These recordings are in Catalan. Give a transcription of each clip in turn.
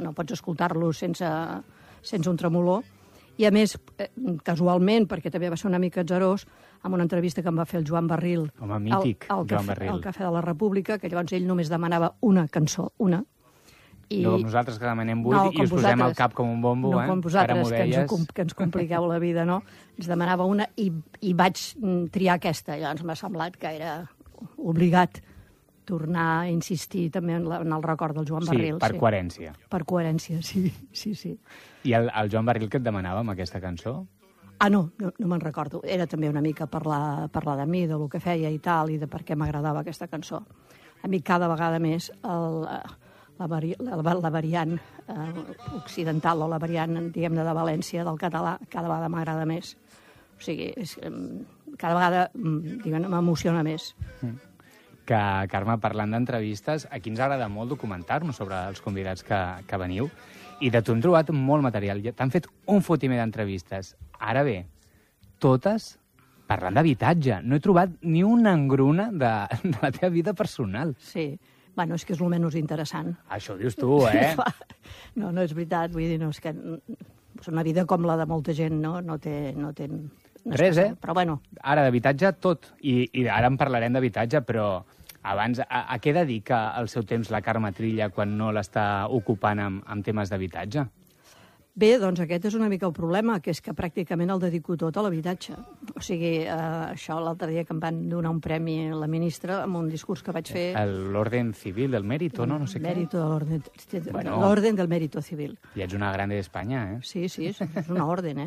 no pots escoltar-lo sense un tremolor. I, a més, casualment, perquè també va ser una mica atzarós, amb una entrevista que em va fer el Joan Barril Home, mític, Joan Barril. al Cafè de la República, que llavors ell només demanava una cançó, una. No com nosaltres, que demanem 8 i us posem al cap com un bombo, no com vosaltres, que ens compliqueu la vida, no? Ens demanava una i vaig triar aquesta. Llavors m'ha semblat que era obligat tornar a insistir també en el record del Joan Barril. Sí, per coherència. Per coherència, sí. I el Joan Barril què et demanava amb aquesta cançó? No me'n recordo. Era també una mica parlar de mi, de lo que feia i tal, i de per què m'agradava aquesta cançó. A mi cada vegada més la variant occidental o la variant, diguem-ne, de València, del català, cada vegada m'agrada més. O sigui, cada vegada, diguem-ne, m'emociona més. Que, Carme, parlant d'entrevistes, aquí ens agrada molt documentar-nos sobre els convidats que veniu, i de tu hem trobat molt material. T'han fet un fotimer d'entrevistes. Ara bé, totes parlant d'habitatge. No he trobat ni una engruna de la teva vida personal. Sí. Bueno, és que és el menys interessant. Això ho dius tu, eh? No és veritat. Vull dir, no, és que és una vida com la de molta gent, no? No té res, Però bueno. Ara, d'habitatge, tot. I ara en parlarem d'habitatge, però abans, a què dedica el seu temps la Carme Trilla quan no l'està ocupant amb temes d'habitatge? Bé, doncs aquest és una mica el problema, que és que pràcticament el dedico tot a l'habitatge. O sigui, això l'altre dia que em van donar un premi a la ministra amb un discurs que vaig fer... L'Orden Civil del Mérito, no? No sé què. L'Orden del Mérito Civil. I ets una grande d'Espanya, eh? Sí, és una orden,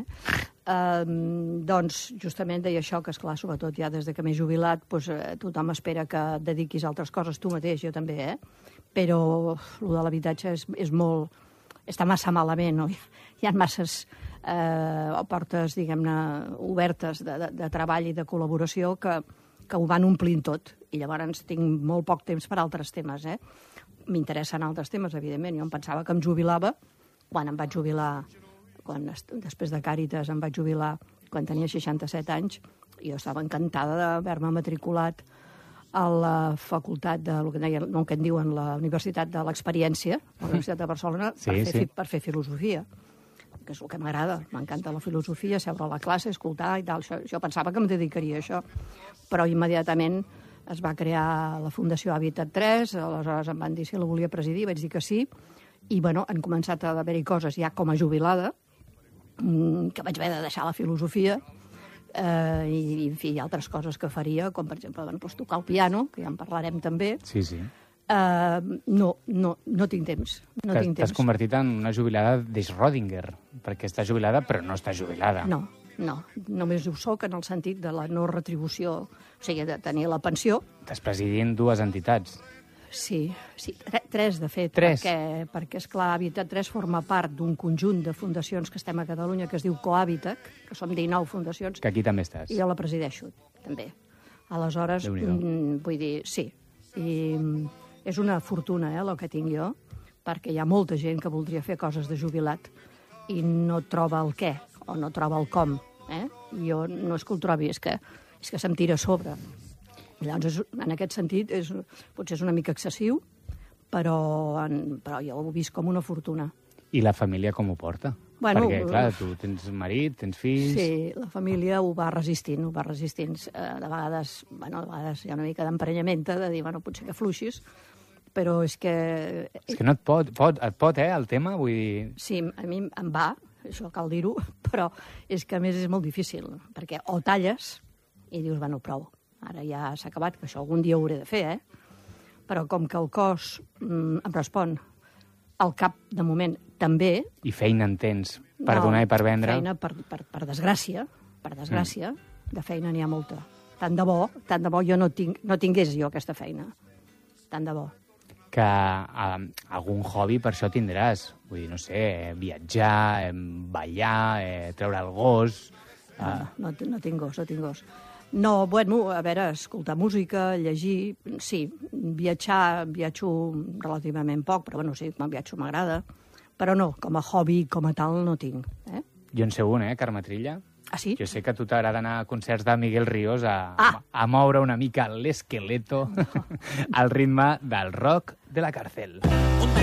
doncs, justament deia això, que esclar, sobretot ja des que m'he jubilat, tothom espera que et dediquis a altres coses, tu mateix, jo també, però el de l'habitatge és molt... està massa malament, no? Hi ha masses portes, diguem-ne, obertes de treball i de col·laboració que ho van omplint tot. I llavors tinc molt poc temps per altres temes, M'interessen altres temes, evidentment. Jo em pensava que em jubilava quan em vaig jubilar, després de Càritas em vaig jubilar quan tenia 67 anys. Jo estava encantada d'haver-me matriculat a la facultat que en diuen la Universitat de l'Experiència, la Universitat de Barcelona, per fer filosofia, que és el que m'agrada. M'encanta la filosofia, seure a la classe, escoltar i tal. Jo pensava que em dedicaria a això, però immediatament es va crear la Fundació Habitat 3, aleshores em van dir si la volia presidir, vaig dir que sí, i han començat a haver-hi coses ja com a jubilada, que vaig haver de deixar la filosofia, i, en fi, altres coses que faria, com, per exemple, tocar el piano, que ja en parlarem també. Sí. No tinc temps. T'has convertit en una jubilada de Schrödinger, perquè està jubilada, però no està jubilada. No. Només ho soc en el sentit de la no retribució, o sigui, de tenir la pensió. Estàs presidint 2 entitats. Sí, 3, de fet. 3? Perquè, esclar, Habitat 3 forma part d'un conjunt de fundacions que estem a Catalunya, que es diu Cohabitat, que som 19 fundacions. Que aquí també estàs. I jo la presideixo, també. Aleshores, vull dir, sí. I és una fortuna, el que tinc jo, perquè hi ha molta gent que voldria fer coses de jubilat i no troba el què, o no troba el com. Jo no és que el trobi, és que se'm tira a sobre. Llavors, en aquest sentit, potser és una mica excessiu, però jo ho he vist com una fortuna. I la família com ho porta? Perquè, clar, tu tens marit, tens fills... Sí, la família ho va resistint. De vegades hi ha una mica d'emprenyamenta, de dir, potser que fluixis, però és que... És que no et pot, el tema? Vull dir... Sí, a mi em va, això cal dir-ho, però és que, a més, és molt difícil, perquè o talles i dius, prou. Ara ja s'ha acabat, que això algun dia ho hauré de fer, Però com que el cos em respon, el cap, de moment, també... I feina en tens per donar i per vendre? Feina, per desgràcia, de feina n'hi ha molta. Tant de bo jo no tingués jo aquesta feina. Tant de bo. Que algun hobby per això tindràs. Vull dir, no sé, viatjar, ballar, treure el gos... No tinc gos. No, a veure, escoltar música, llegir... Sí, viatjo relativament poc, però sí, quan viatjo m'agrada. Però no, com a hobby, com a tal, no tinc. Jo en sé un, Carme Trilla. Ah, sí? Jo sé que a tu t'agrada anar a concerts de Miguel Ríos a moure una mica l'esqueleto al ritme del rock de la càrcel.